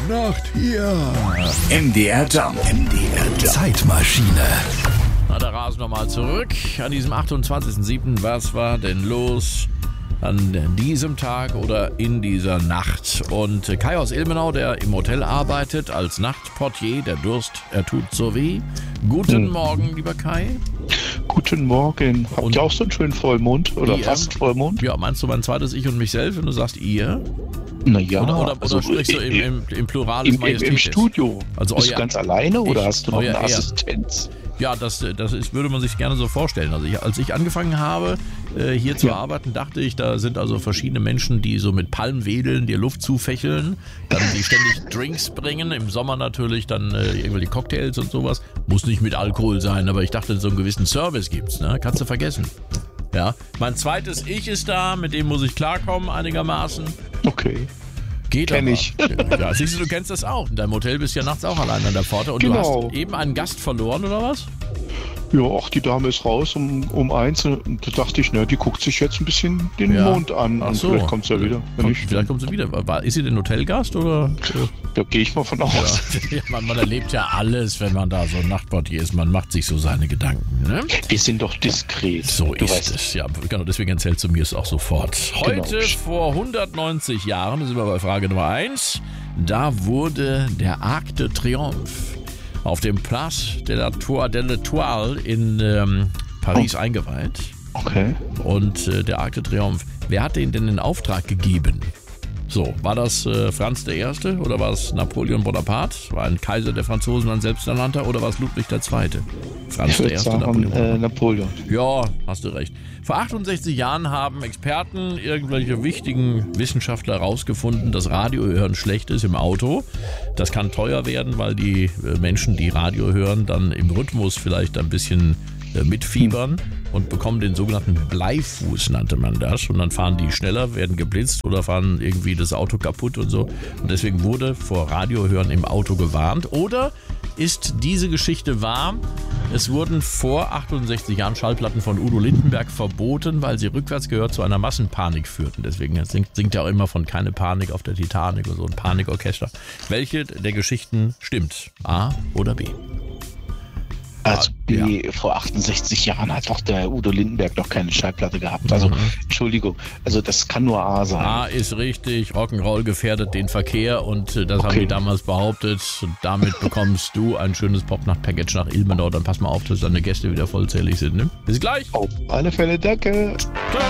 Nacht hier. MDR Jump. Zeitmaschine. Na, da rasen wir mal zurück an diesem 28.07. Was war denn los an diesem Tag oder in dieser Nacht? Und Kai aus Ilmenau, der im Hotel arbeitet als Nachtportier, der Durst, er tut so weh. Guten Morgen, lieber Kai. Guten Morgen. Habt ihr auch so einen schönen Vollmond oder fast Vollmond? Ja, meinst du mein zweites Ich und mich selbst, wenn du sagst ihr? Naja. Oder sprichst du im Plural des Majestätes? Im Studio. Also bist du ganz alleine oder hast du noch eine er. Assistenz? Ja, das würde man sich gerne so vorstellen. Also als ich angefangen habe, hier zu arbeiten, dachte ich, da sind also verschiedene Menschen, die so mit Palmen wedeln, dir Luft zufächeln, dann die ständig Drinks bringen, im Sommer natürlich dann irgendwelche Cocktails und sowas. Muss nicht mit Alkohol sein, aber ich dachte, so einen gewissen Service gibt's, ne? Kannst du vergessen. Ja, mein zweites Ich ist da, mit dem muss ich klarkommen einigermaßen. Okay. Geht Kenn aber. ich. Ja, siehst du kennst das auch. In deinem Hotel bist du ja nachts auch allein an der Pforte. Und Genau. Du hast eben einen Gast verloren, oder was? Ja, ach, die Dame ist raus um 1 und da dachte ich, die guckt sich jetzt ein bisschen den Mond an. Ach und so. vielleicht kommt sie ja wieder. Vielleicht kommt sie wieder. Ist sie denn Hotelgast oder? Da gehe ich mal von aus. Ja, man erlebt ja alles, wenn man da so ein Nachtportier ist. Man macht sich so seine Gedanken. Ne? Wir sind doch diskret. So du ist weißt. es. Ja, genau, deswegen erzählst du mir es auch sofort. Heute Genau. vor 190 Jahren, da sind wir bei Frage Nummer 1, da wurde der Arc de Triomphe auf dem Place de la Tour de l'Étoile in Paris eingeweiht. Okay. Und der Arc de Triomphe, wer hat den denn in Auftrag gegeben? So, war das Franz I. oder war es Napoleon Bonaparte? War ein Kaiser der Franzosen, ein selbsternannter, oder war es Ludwig II.? Franz Ich würde I. sagen, Napoleon. Ja, hast du recht. Vor 68 Jahren haben Experten, irgendwelche wichtigen Wissenschaftler herausgefunden, dass Radiohören schlecht ist im Auto. Das kann teuer werden, weil die Menschen, die Radio hören, dann im Rhythmus vielleicht ein bisschen mitfiebern und bekommen den sogenannten Bleifuß, nannte man das. Und dann fahren die schneller, werden geblitzt oder fahren irgendwie das Auto kaputt und so. Und deswegen wurde vor Radiohören im Auto gewarnt. Oder ist diese Geschichte wahr? Es wurden vor 68 Jahren Schallplatten von Udo Lindenberg verboten, weil sie rückwärts gehört zu einer Massenpanik führten. Deswegen singt er auch immer von keine Panik auf der Titanic oder so ein Panikorchester. Welche der Geschichten stimmt? A oder B? Also vor 68 Jahren hat doch der Udo Lindenberg noch keine Schallplatte gehabt. Also Entschuldigung, also das kann nur A sein. A ist richtig, Rock'n'Roll gefährdet den Verkehr und das haben die damals behauptet. Und damit bekommst du ein schönes Popnacht-Package nach Ilmenau. Dann pass mal auf, dass deine Gäste wieder vollzählig sind. Ne? Bis gleich. Auf alle Fälle, danke. Ciao.